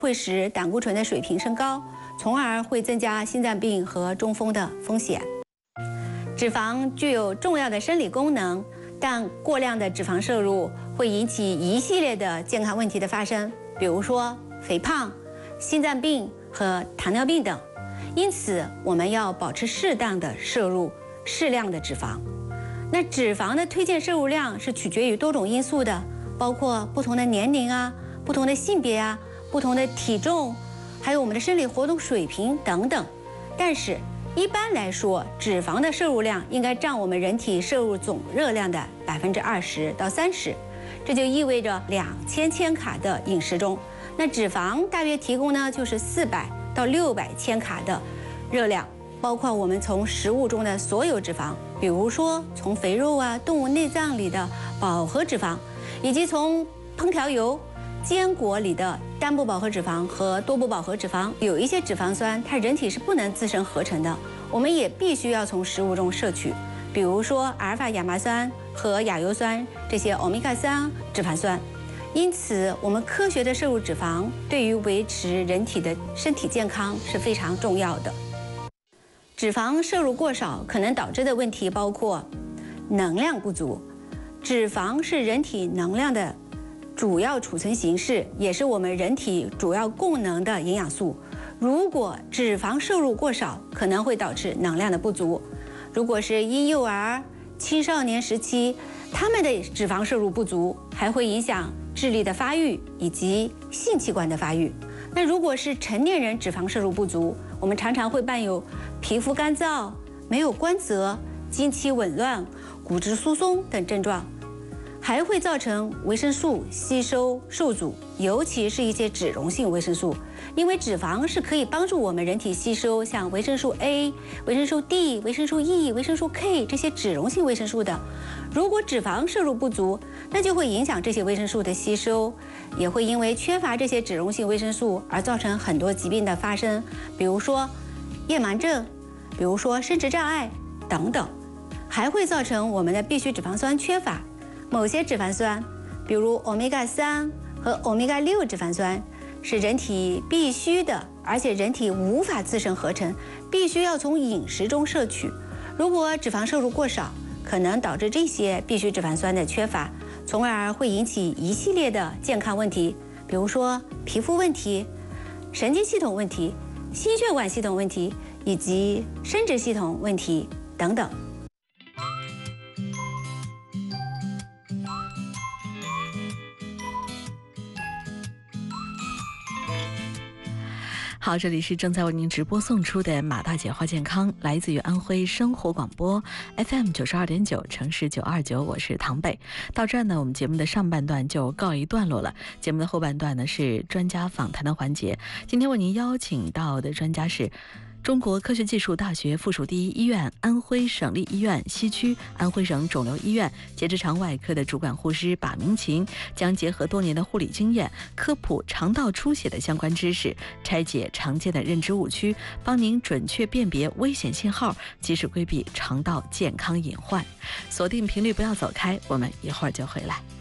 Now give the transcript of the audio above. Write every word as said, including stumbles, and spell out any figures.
会使胆固醇的水平升高，从而会增加心脏病和中风的风险。脂肪具有重要的生理功能，但过量的脂肪摄入会引起一系列的健康问题的发生，比如说肥胖、心脏病和糖尿病等。因此，我们要保持适当的摄入适量的脂肪。那脂肪的推荐摄入量是取决于多种因素的，包括不同的年龄啊、不同的性别啊、不同的体重，还有我们的生理活动水平等等。但是，一般来说，脂肪的摄入量应该占我们人体摄入总热量的百分之二十到三十，这就意味着两千千卡的饮食中，那脂肪大约提供呢就是四百到六百千卡的热量，包括我们从食物中的所有脂肪，比如说从肥肉啊、动物内脏里的饱和脂肪，以及从烹调油、坚果里的单不饱和脂肪和多不饱和脂肪。有一些脂肪酸它人体是不能自身合成的，我们也必须要从食物中摄取，比如说阿尔法亚麻酸和亚油酸这些欧米伽三脂肪酸。因此，我们科学的摄入脂肪对于维持人体的身体健康是非常重要的。脂肪摄入过少可能导致的问题包括能量不足。脂肪是人体能量的主要储存形式，也是我们人体主要供能的营养素。如果脂肪摄入过少，可能会导致能量的不足。如果是婴幼儿、青少年时期，他们的脂肪摄入不足，还会影响智力的发育以及性器官的发育。那如果是成年人脂肪摄入不足，我们常常会伴有皮肤干燥、没有光泽、经期紊乱、骨质疏松等症状，还会造成维生素吸收受阻，尤其是一些脂溶性维生素。因为脂肪是可以帮助我们人体吸收像维生素 A、维生素 D、维生素 E、维生素 K 这些脂溶性维生素的。如果脂肪摄入不足，那就会影响这些维生素的吸收，也会因为缺乏这些脂溶性维生素而造成很多疾病的发生，比如说夜盲症，比如说生殖障碍等等，还会造成我们的必需脂肪酸缺乏。某些脂肪酸，比如欧米伽三和欧米伽六脂肪酸，是人体必须的，而且人体无法自身合成，必须要从饮食中摄取。如果脂肪摄入过少，可能导致这些必需脂肪酸的缺乏，从而会引起一系列的健康问题，比如说皮肤问题、神经系统问题、心血管系统问题以及生殖系统问题等等。 好，这里是正在为您直播送出的马大姐话健康，来自于安徽生活广播 F M 九十二点九，城市九二九，我是唐北。到这儿呢，我们节目的上半段就告一段落了。节目的后半段呢是专家访谈的环节。今天为您邀请到的专家是中国科学技术大学附属第一医院安徽省立医院西区安徽省肿瘤医院结直肠外科的主管护师把明琴，将结合多年的护理经验，科普肠道出血的相关知识，拆解常见的认知误区，帮您准确辨别危险信号，及时规避肠道健康隐患。锁定频率，不要走开，我们一会儿就回来。